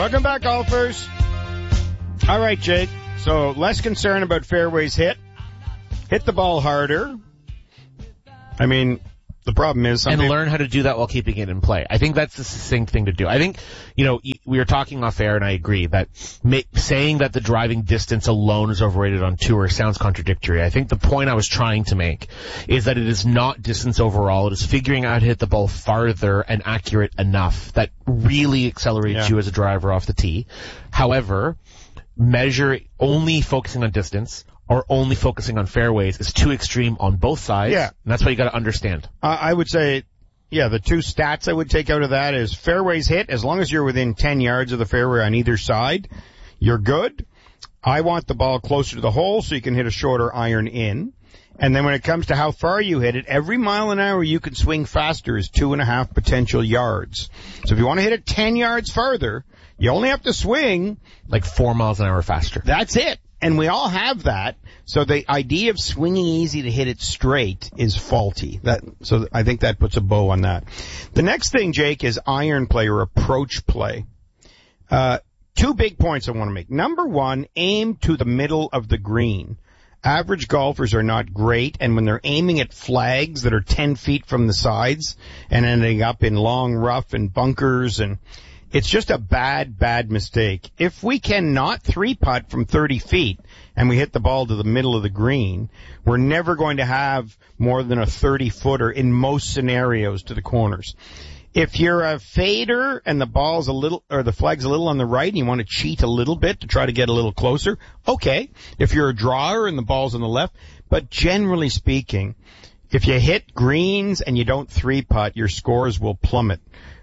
Welcome back, golfers. All right, Jake. So less concern about fairways hit. Hit the ball harder. I mean, the problem is and learn how to do that while keeping it in play. I think that's the succinct thing to do. I think, we were talking off air, and I agree that saying that the driving distance alone is overrated on tour sounds contradictory. I think the point I was trying to make is that it is not distance overall. It is figuring out how to hit the ball farther and accurate enough that really accelerates you as a driver off the tee. However, only focusing on distance or only focusing on fairways is too extreme on both sides. Yeah. And that's what you got to understand. I would say, the two stats I would take out of that is fairways hit. As long as you're within 10 yards of the fairway on either side, you're good. I want the ball closer to the hole so you can hit a shorter iron in. And then when it comes to how far you hit it, every mile an hour you can swing faster is 2.5 potential yards. So if you want to hit it 10 yards farther, you only have to swing like 4 miles an hour faster. That's it. And we all have that. So the idea of swinging easy to hit it straight is faulty. So I think that puts a bow on that. The next thing, Jake, is iron play or approach play. 2 big points I want to make. Number one, aim to the middle of the green. Average golfers are not great, and when they're aiming at flags that are 10 feet from the sides and ending up in long rough and bunkers, and it's just a bad mistake. If we cannot 3-putt from 30 feet and we hit the ball to the middle of the green, we're never going to have more than a 30-footer in most scenarios to the corners. If you're a fader and the ball's the flag's a little on the right and you want to cheat a little bit to try to get a little closer, okay. If you're a drawer and the ball's on the left, but generally speaking, if you hit greens and you don't 3-putt, your scores will plummet.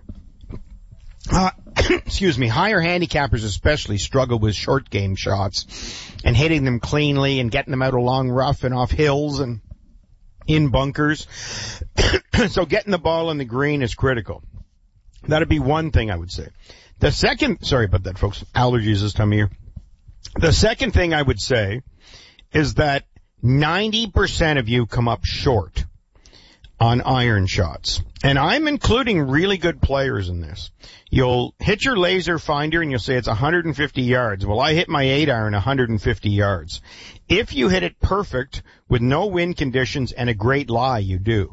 Higher handicappers especially struggle with short game shots and hitting them cleanly and getting them out along rough and off hills and in bunkers. So getting the ball on the green is critical. That'd be one thing I would say. Sorry about that, folks. Allergies this time of year. The second thing I would say is that 90% of you come up short on iron shots. And I'm including really good players in this. You'll hit your laser finder and you'll say it's 150 yards. Well, I hit my 8-iron 150 yards. If you hit it perfect with no wind conditions and a great lie, you do.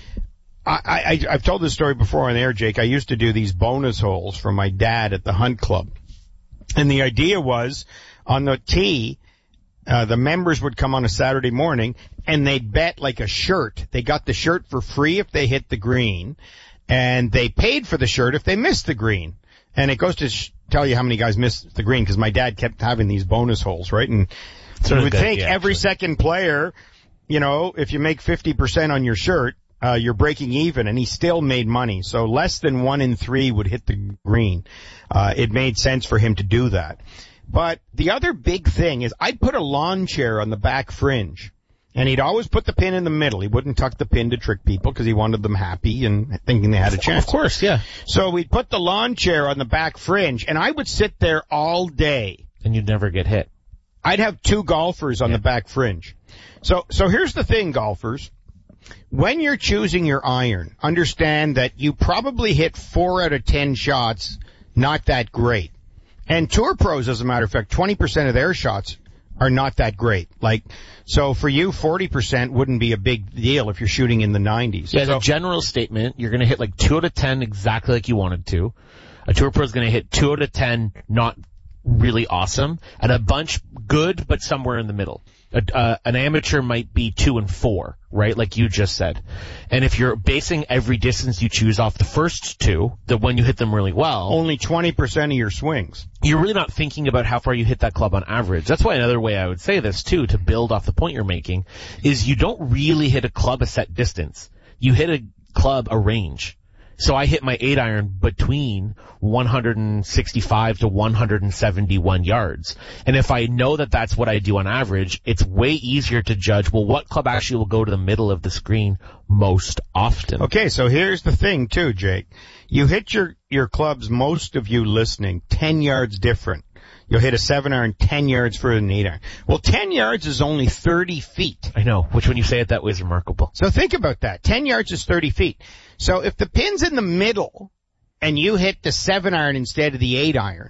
I've told this story before on air, Jake. I used to do these bonus holes for my dad at the hunt club. And the idea was on the tee, the members would come on a Saturday morning and they'd bet like a shirt. They got the shirt for free if they hit the green, and they paid for the shirt if they missed the green. And it goes to tell you how many guys missed the green, because my dad kept having these bonus holes, right? And so you would think every second player, if you make 50% on your shirt, you're breaking even, and he still made money. So less than 1 in 3 would hit the green. It made sense for him to do that. But the other big thing is I'd put a lawn chair on the back fringe, and he'd always put the pin in the middle. He wouldn't tuck the pin to trick people because he wanted them happy and thinking they had a chance. Of course, yeah. So we'd put the lawn chair on the back fringe, and I would sit there all day. And you'd never get hit. I'd have 2 golfers on the back fringe. So here's the thing, golfers. When you're choosing your iron, understand that you probably hit 4 out of 10 shots not that great. And tour pros, as a matter of fact, 20% of their shots are not that great. So for you, 40% wouldn't be a big deal if you're shooting in the 90s. Yeah, as a general statement, you're going to hit 2 out of 10 exactly like you wanted to. A tour pro is going to hit 2 out of 10 not really awesome, and a bunch good but somewhere in the middle. An amateur might be 2 and 4, right? Like you just said. And if you're basing every distance you choose off the first 2, that when you hit them really well, only 20% of your swings. You're really not thinking about how far you hit that club on average. That's why another way I would say this too, to build off the point you're making, is you don't really hit a club a set distance. You hit a club a range. So I hit my 8-iron between 165 to 171 yards. And if I know that that's what I do on average, it's way easier to judge, well, what club actually will go to the middle of the screen most often. Okay, so here's the thing too, Jake. You hit your clubs, most of you listening, 10 yards different. You'll hit a 7-iron 10 yards further than 8-iron. Well, 10 yards is only 30 feet. I know, which when you say it that way is remarkable. So think about that. 10 yards is 30 feet. So if the pin's in the middle and you hit the 7-iron instead of the 8-iron,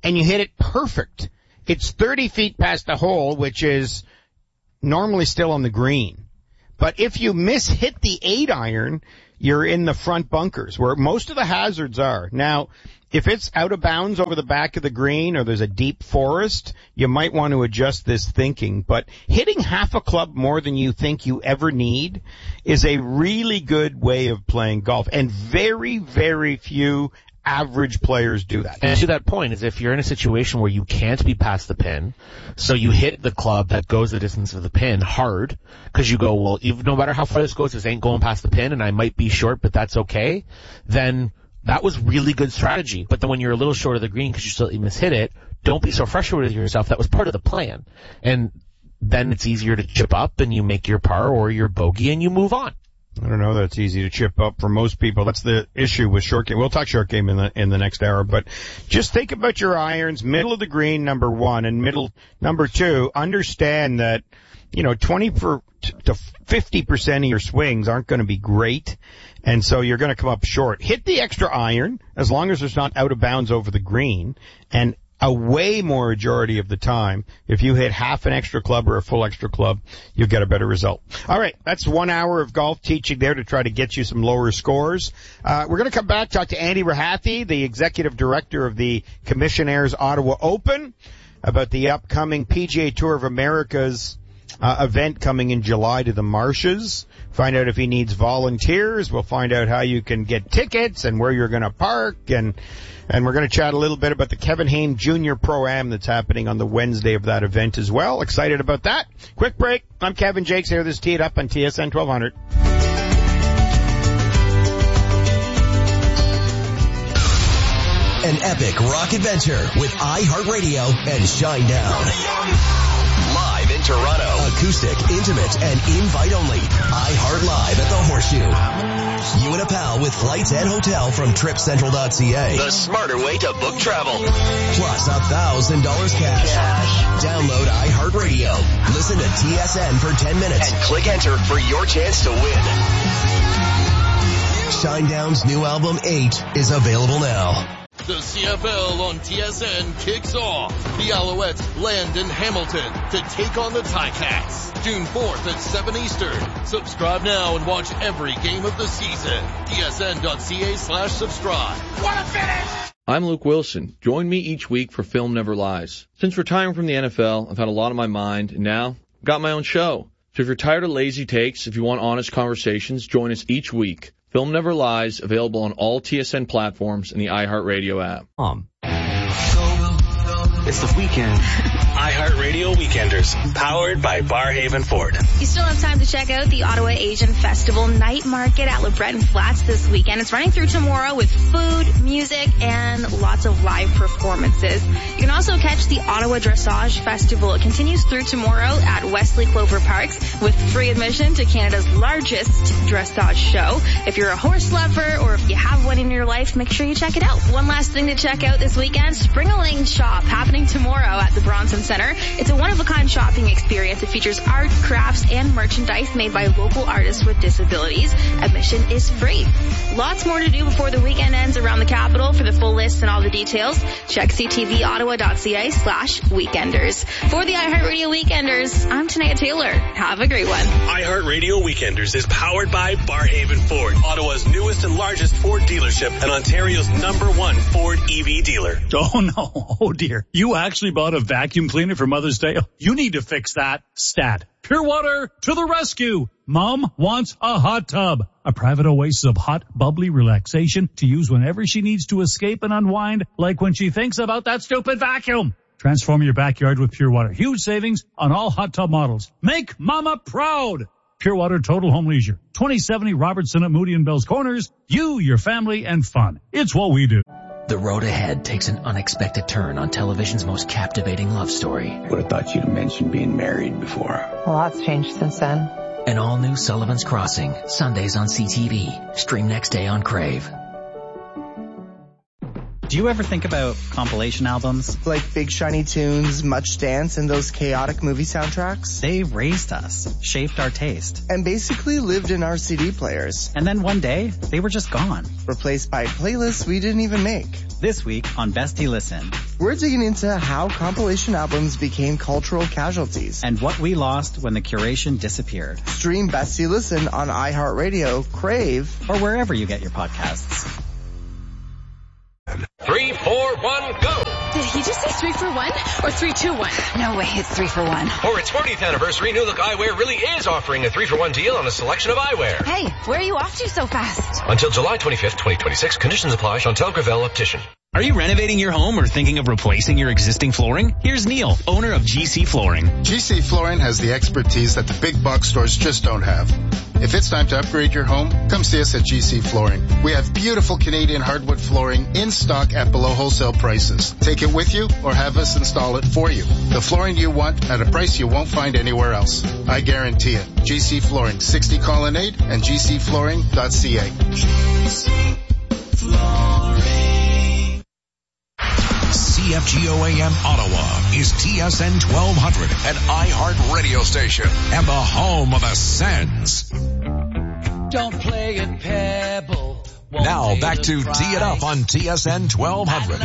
and you hit it perfect, it's 30 feet past the hole, which is normally still on the green. But if you hit the 8-iron, you're in the front bunkers where most of the hazards are. Now, if it's out of bounds over the back of the green or there's a deep forest, you might want to adjust this thinking. But hitting half a club more than you think you ever need is a really good way of playing golf. And very, very few average players do that. And to that point is if you're in a situation where you can't be past the pin, so you hit the club that goes the distance of the pin hard, because you go, well, even no matter how far this goes, this ain't going past the pin and I might be short, but that's okay, then that was really good strategy. But then when you're a little short of the green because you slightly mishit it, don't be so frustrated with yourself. That was part of the plan. And then it's easier to chip up and you make your par or your bogey and you move on. I don't know that it's easy to chip up for most people. That's the issue with short game. We'll talk short game in the next hour, but just think about your irons, middle of the green, number one, and middle, number two. Understand that, 20 to 50% of your swings aren't going to be great, and so you're going to come up short. Hit the extra iron, as long as it's not out of bounds over the green, and a way more majority of the time, if you hit half an extra club or a full extra club, you'll get a better result. All right, that's 1 hour of golf teaching there to try to get you some lower scores. We're going to come back, talk to Andy Rahathi, the executive director of the Commissionaires Ottawa Open, about the upcoming PGA Tour of America's event coming in July to the Marshes. Find out if he needs volunteers. We'll find out how you can get tickets and where you're going to park, and we're going to chat a little bit about the Kevin Hayne Jr. Pro-Am that's happening on the Wednesday of that event as well. Excited about that. Quick break. I'm Kevin Jakes here. This is Tee It Up on TSN 1200. An epic rock adventure with iHeartRadio and Shinedown. Live in Toronto. Acoustic, intimate, and invite-only. iHeart Live at the Horseshoe. You and a pal with flights and hotel from TripCentral.ca. The smarter way to book travel. Plus $1,000 cash. Download iHeartRadio. Listen to TSN for 10 minutes. And click enter for your chance to win. Shinedown's new album, 8, is available now. The CFL on TSN kicks off. The Alouettes land in Hamilton to take on the Ticats. June 4th at 7 Eastern. Subscribe now and watch every game of the season. TSN.ca/subscribe. What a finish! I'm Luke Wilson. Join me each week for Film Never Lies. Since retiring from the NFL, I've had a lot on my mind, and now I've got my own show. So if you're tired of lazy takes, if you want honest conversations, join us each week. Film Never Lies, available on all TSN platforms and the iHeartRadio app. It's the weekend. iHeartRadio Weekenders, powered by Barhaven Ford. You still have time to check out the Ottawa Asian Festival Night Market at LeBreton Flats this weekend. It's running through tomorrow with food, music, and lots of live performances. You can also catch the Ottawa Dressage Festival. It continues through tomorrow at Wesley Clover Parks with free admission to Canada's largest dressage show. If you're a horse lover or if you have one in your life, make sure you check it out. One last thing to check out this weekend, Spring-a-Ling Shop, happening tomorrow at the Bronson Center. It's a one-of-a-kind shopping experience. It features art, crafts, and merchandise made by local artists with disabilities. Admission is free. Lots more to do before the weekend ends around the capital. For the full list and all the details, check ctvottawa.ca/weekenders. For the iHeartRadio Weekenders, I'm Tanea Taylor. Have a great one. iHeartRadio Weekenders is powered by Barhaven Ford, Ottawa's newest and largest Ford dealership and Ontario's #1 Ford EV dealer. Oh no, oh dear. You actually bought a vacuum cleaner for Mother's Day? You need to fix that. Stat. Pure Water to the rescue. Mom wants a hot tub. A private oasis of hot, bubbly relaxation to use whenever she needs to escape and unwind, like when she thinks about that stupid vacuum. Transform your backyard with Pure Water. Huge savings on all hot tub models. Make Mama proud. Pure Water Total Home Leisure. 2070 Robertson at Moody and Bell's Corners. You, your family, and fun. It's what we do. The road ahead takes an unexpected turn on television's most captivating love story. Would have thought you'd have mentioned being married before. A lot's changed since then. An all-new Sullivan's Crossing, Sundays on CTV. Stream next day on Crave. Do you ever think about compilation albums? Like Big Shiny Tunes, Much Dance, and those chaotic movie soundtracks? They raised us, shaped our taste. And basically lived in our CD players. And then one day, they were just gone. Replaced by playlists we didn't even make. This week on Bestie Listen, we're digging into how compilation albums became cultural casualties. And what we lost when the curation disappeared. Stream Bestie Listen on iHeartRadio, Crave, or wherever you get your podcasts. 3, 4, 1, go! Did he just say 3 for 1 or 3, 2, 1? No way, it's 3 for 1. For its 40th anniversary, New Look Eyewear really is offering a 3 for 1 deal on a selection of eyewear. Hey, where are you off to so fast? Until July 25th, 2026. Conditions apply. Chantel Gravel Optician. Are you renovating your home or thinking of replacing your existing flooring? Here's Neil, owner of GC Flooring. GC Flooring has the expertise that the big box stores just don't have. If it's time to upgrade your home, come see us at GC Flooring. We have beautiful Canadian hardwood flooring in stock at below wholesale prices. Take it with you or have us install it for you. The flooring you want at a price you won't find anywhere else. I guarantee it. GC Flooring, 60 Colonnade and gcflooring.ca. GC Flooring. CFGO AM Ottawa is TSN 1200, an iHeart radio station and the home of the Sens. Don't play it, Pebble. Now back to Tee It Up on TSN 1200.